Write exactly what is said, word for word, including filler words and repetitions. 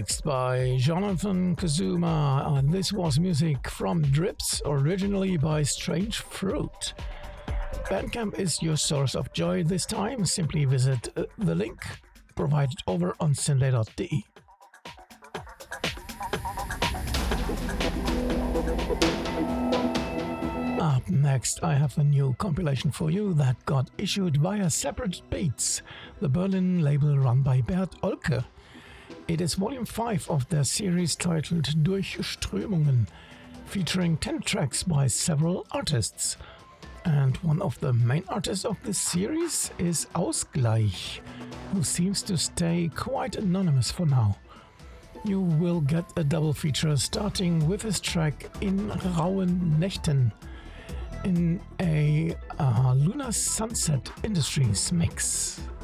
Next by Jonathan Kazuma, and this was music from Drips, originally by Strange Fruit. Bandcamp is your source of joy this time. Simply visit uh, the link provided over on synthwave dot de. Up next, I have a new compilation for you that got issued via Separate Beats, the Berlin label run by Bert Olke. It is volume five of their series titled Durchströmungen, featuring ten tracks by several artists. And one of the main artists of this series is Ausgleich, who seems to stay quite anonymous for now. You will get a double feature starting with his track In Rauen Nächten in a uh, Lunar Sunset Industries mix.